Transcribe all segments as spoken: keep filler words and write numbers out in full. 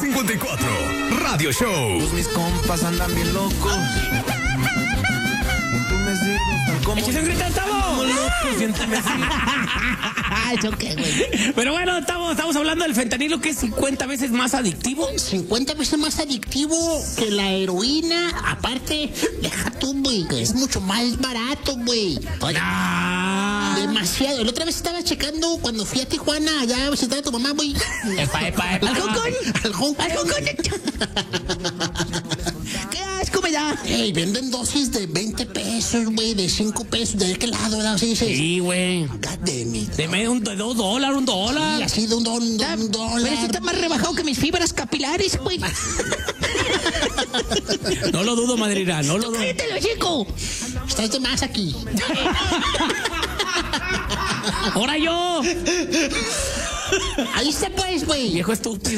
cincuenta y cuatro Radio Show. Todos mis compas andan bien locos. Tú me sirves tal como... ¡Échese un grito, Tavo! Loco, siénteme así. ¿Eso qué, güey? Pero bueno, estamos, estamos hablando del fentanilo, que es cincuenta veces más adictivo. cincuenta veces más adictivo que la heroína. Aparte, deja tú, güey, que es mucho más barato, güey. Ah. Demasiado. La otra vez estaba checando cuando fui a Tijuana, allá a visitar a tu mamá, güey. Epa, epa, epa. Al Hong Kong. Al Hong Kong. Al Hong Kong. ¿Qué asco me da? Ey, venden dosis de veinte pesos, güey, de cinco pesos. ¿De qué lado, verdad? Sí, sí. Sí, güey. God damn it. Deme un, de dos dólares, un dólar. Y así de un, don, un Pero dólar. eso está más rebajado que mis fibras capilares, güey. No lo dudo, madrina, no lo dudo. ¡Cállate, chico! Estás de más aquí. ¡Ahora yo! Ahí está, pues, güey. Viejo estúpido.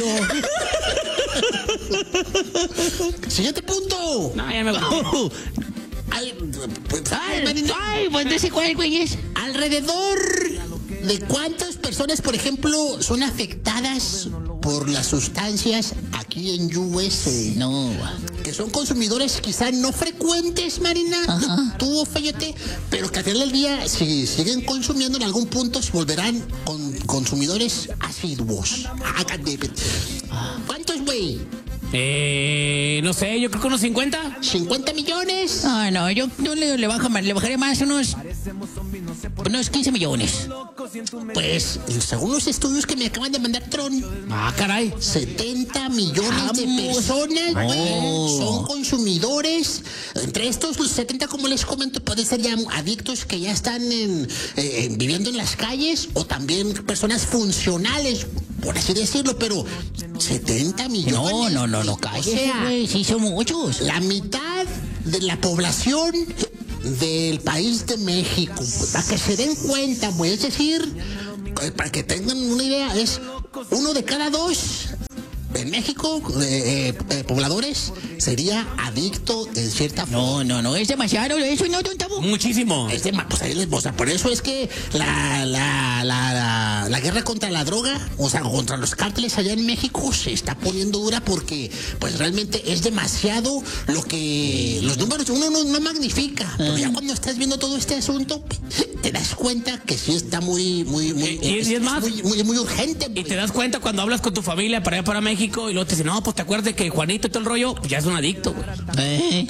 Siguiente punto. No, ya me voy. Ay, pues, Ay, ay, pues no sé cuál, güey, es. alrededor de cuántas personas, por ejemplo, son afectadas por las sustancias aquí en U S A. No. Que son consumidores quizá no frecuentes, Marina. Ajá. Tú, Feyote, pero que al final del día, si siguen consumiendo, en algún punto se volverán con consumidores asiduos. ¿Cuántos, güey? Eh, no sé, yo creo que unos cincuenta. ¿cincuenta millones? Ah, no, yo, yo le, le, bajo, le bajaré más, unos, unos quince millones. Pues, según los estudios que me acaban de mandar Tron, Ah, caray. setenta millones de Vamos. personas, güey, Oh. son consumidores. Entre estos, los setenta, como les comento, pueden ser ya adictos que ya están en, eh, viviendo en las calles, o también personas funcionales, por así decirlo, pero setenta millones. No, no, no, no, O cállese, sea, güey, sí son muchos. la mitad de la población del país de México, pues, para que se den cuenta, pues, es decir, eh, para que tengan una idea, es uno de cada dos en México, eh, eh, pobladores, sería adicto en cierta forma. No, no, no, es demasiado, eso no, don Tavo. Muchísimo. Es de, pues, ahí les- o sea, por eso es que la, la, la, la, la guerra contra la droga, o sea, contra los cárteles allá en México, se está poniendo dura porque, pues, realmente es demasiado lo que los números uno no, no magnifica, pero ya cuando estás viendo todo este asunto, te das cuenta que sí está muy, muy, muy, Y- y es más, muy, muy, muy urgente. Y te das cuenta cuando hablas con tu familia para allá para México y luego te dicen, no, pues te acuerdas de que Juanito y todo el rollo, pues ya es un adicto, güey. Eh.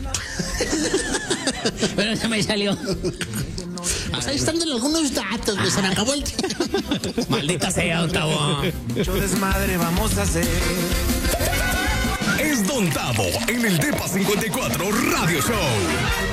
Pero se me salió. Pues ahí están algunos datos, pues, se me acabó el tiempo. Maldita sea, don Tavo. Mucho desmadre vamos a hacer. Es Don Tavo en el Depa cincuenta y cuatro Radio Show.